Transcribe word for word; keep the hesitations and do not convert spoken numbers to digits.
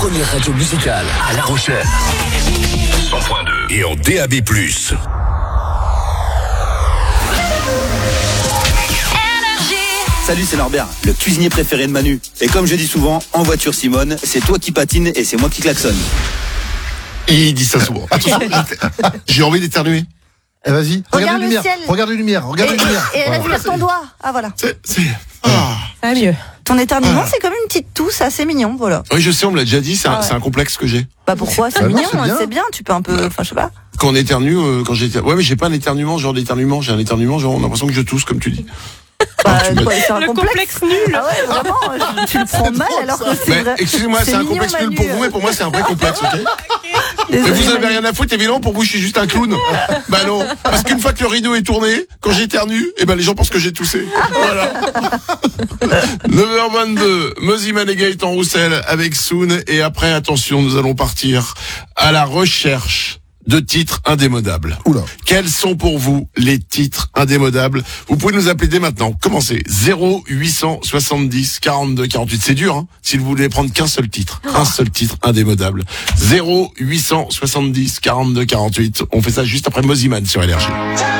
première radio musicale à La Rochelle. cent point deux et en D A B plus. Salut, c'est Norbert, le cuisinier préféré de Manu. Et comme je dis souvent, en voiture Simone, c'est toi qui patine et c'est moi qui klaxonne. Il dit ça souvent. Attention, j'ai envie d'éternuer. Eh vas-y, regarde, Regarde les le lumières, ciel. regarde les lumières, regarde Et, les lumières. et, et Voilà. respire ton doigt. Ah voilà. C'est, c'est, ah. Ah, mieux. Ton éternuement, Ah. c'est comme une petite tousse assez mignon, voilà. Oui, je sais, on me l'a déjà dit, c'est un, Ah ouais. c'est un complexe que j'ai. Bah pourquoi? C'est Bah non, mignon, c'est bien. c'est bien. Tu peux un peu, enfin je sais pas. Quand on éternue, euh, quand j'éternue. Ouais, mais j'ai pas un éternuement, genre d'éternuement, j'ai un éternuement, genre on a l'impression que je tousse, comme tu dis. Bah, tu me- quoi, c'est un Le complexe. complexe nul. Ah ouais, vraiment, je- tu le prends mal alors que c'est Mais vrai. excusez-moi, c'est, un mignon, complexe nul Manu. pour vous, mais pour moi c'est un vrai complexe, ok? Désolé, Mais vous avez Manu. rien à foutre, évidemment, pour vous je suis juste un clown. Bah non, parce qu'une fois que le rideau est tourné, quand j'éternue, eh ben les gens pensent que j'ai toussé. Voilà. neuf heures vingt-deux, Moziman et Gaëtan Roussel avec Soon, et après, attention, nous allons partir à la recherche de titres indémodables. Oula. Quels sont pour vous les titres indémodables? Vous pouvez nous appeler dès maintenant. Commencez. zéro huit cent soixante-dix quarante-deux quarante-huit. C'est dur, hein, si vous voulez prendre qu'un seul titre. Un seul titre indémodable. zéro huit cent soixante-dix quarante-deux quarante-huit. On fait ça juste après Moziman sur Énergie.